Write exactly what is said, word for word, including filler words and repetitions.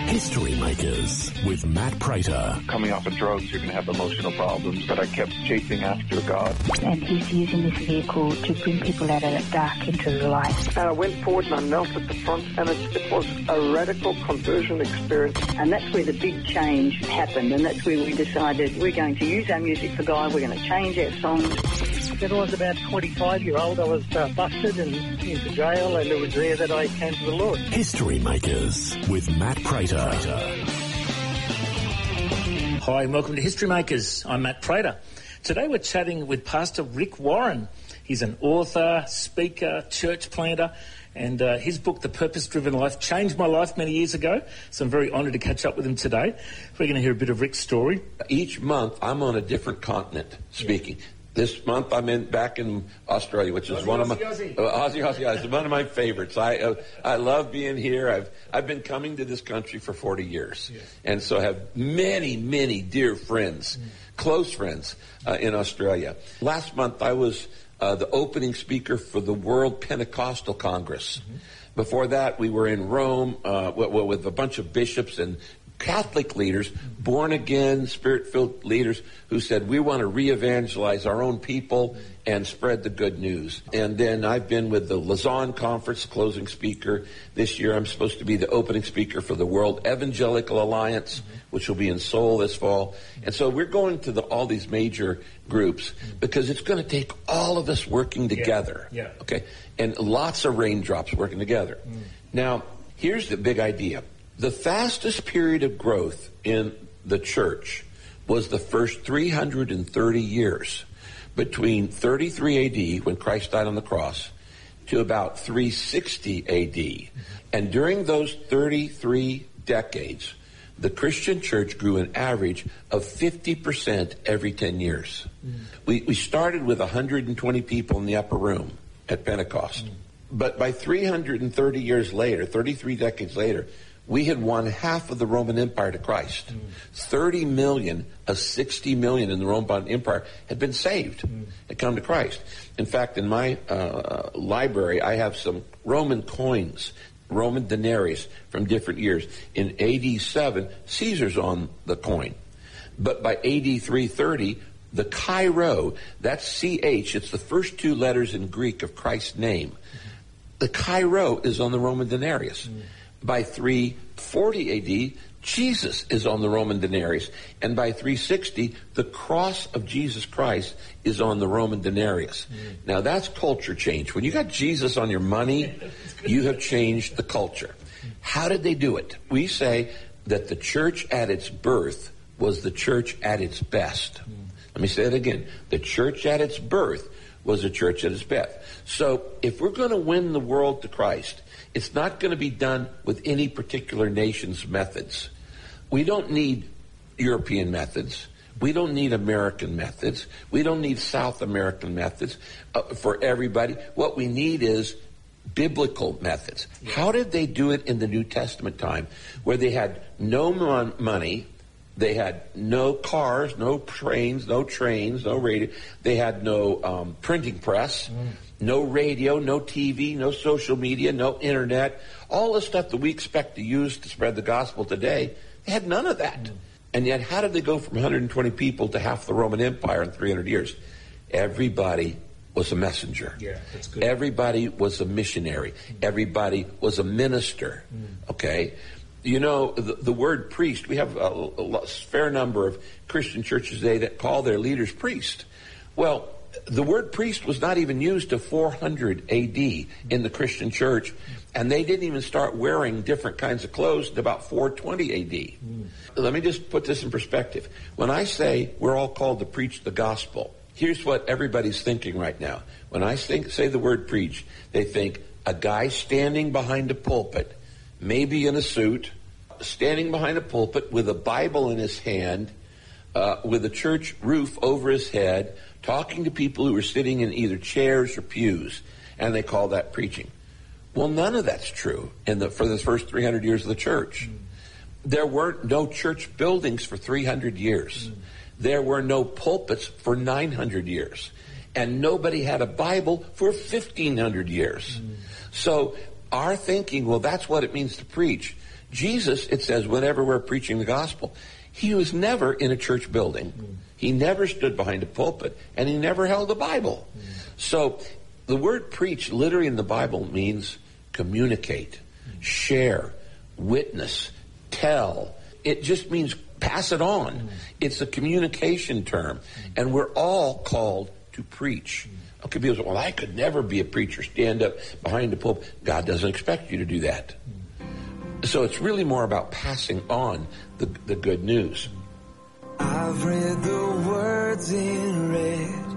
History Makers with Matt Prater. Coming off of drugs, you're going to have emotional problems, but I kept chasing after God. And he's using this vehicle to bring people out of the dark into the light. And I went forward and I knelt at the front, and it, it was a radical conversion experience. And that's where the big change happened, and that's where we decided we're going to use our music for God, we're going to change our songs. When I was about twenty-five year old, I was uh, busted and into jail, and it was there that I came to the Lord. History Makers with Matt Prater. Hi, and welcome to History Makers. I'm Matt Prater. Today we're chatting with Pastor Rick Warren. He's an author, speaker, church planter, and uh, his book, The Purpose-Driven Life, changed my life many years ago, so I'm very honoured to catch up with him today. We're going to hear a bit of Rick's story. Each month, I'm on a different continent speaking. Yeah. This month, I'm in back in Australia, which is Aussie, one of my Aussie, Aussie. Uh, Aussie, Aussie, Aussie, one of my favorites. I uh, I love being here. I've I've been coming to this country for forty years, yeah. and so I have many, many dear friends, mm. close friends uh, in Australia. Last month, I was uh, the opening speaker for the World Pentecostal Congress. Mm-hmm. Before that, we were in Rome uh, with, with a bunch of bishops and Catholic leaders, born-again, Spirit-filled leaders who said, we want to re-evangelize our own people and spread the good news. And then I've been with the Lausanne Conference, closing speaker. This year I'm supposed to be the opening speaker for the World Evangelical Alliance, which will be in Seoul this fall. And so we're going to the, all these major groups because it's going to take all of us working together. Yeah. Yeah. Okay. And lots of raindrops working together. Mm. Now, here's the big idea. The fastest period of growth in the church was the first three hundred thirty years, between thirty-three A D, when Christ died on the cross, to about three sixty A D. And during those thirty-three decades, the Christian church grew an average of fifty percent every ten years. Mm. We, we started with one hundred twenty people in the upper room at Pentecost. Mm. But by three hundred thirty years later, thirty-three decades later, we had won half of the Roman Empire to Christ. Mm. thirty million of sixty million in the Roman Empire had been saved mm. and come to Christ. In fact, in my uh, library, I have some Roman coins, Roman denaries from different years. In A D seven, Caesar's on the coin. But by A D three thirty, the Chi-Rho, that's C H, it's the first two letters in Greek of Christ's name. Mm-hmm. The Chi-Rho is on the Roman denarius. Mm. By three forty A D, Jesus is on the Roman denarius. And by three sixty, the cross of Jesus Christ is on the Roman denarius. Mm. Now, that's culture change. When you got Jesus on your money, you have changed the culture. How did they do it? We say that the church at its birth was the church at its best. Mm. Let me say it again. The church at its birth was the church at its best. So if we're going to win the world to Christ, it's not going to be done with any particular nation's methods. We don't need European methods. We don't need American methods. We don't need South American methods uh, for everybody. What we need is biblical methods. Yeah. How did they do it in the New Testament time, where they had no mon- money, they had no cars, no trains, no trains, no radio. They had no um, printing press, mm. no radio, no T V, no social media, no internet. All the stuff that we expect to use to spread the gospel today, they had none of that. Mm. And yet, how did they go from one hundred twenty people to half the Roman Empire in three hundred years? Everybody was a messenger. Yeah, that's good. Everybody was a missionary. Mm. Everybody was a minister. Mm. Okay? You know, the, the word priest, we have a, a fair number of Christian churches today that call their leaders priest. Well, the word priest was not even used to four hundred A D in the Christian church, and they didn't even start wearing different kinds of clothes until about four twenty A D. Mm. Let me just put this in perspective. When I say we're all called to preach the gospel, here's what everybody's thinking right now. When I think, say the word preach, they think a guy standing behind a pulpit, maybe in a suit, standing behind a pulpit with a Bible in his hand, uh, with a church roof over his head, talking to people who are sitting in either chairs or pews, and they call that preaching. Well, none of that's true in the, for the first three hundred years of the church. Mm. There weren't no church buildings for three hundred years. Mm. There were no pulpits for nine hundred years. And nobody had a Bible for fifteen hundred years. Mm. So our thinking, well, that's what it means to preach. Jesus, it says, whenever we're preaching the gospel, he was never in a church building. He never stood behind a pulpit, and he never held a Bible. So the word preach literally in the Bible means communicate, share, witness, tell. It just means pass it on. It's a communication term, and we're all called to preach. Okay, people say, well, I could never be a preacher, stand up behind the pulpit. God doesn't expect you to do that. So it's really more about passing on the, the good news. I've read the words in red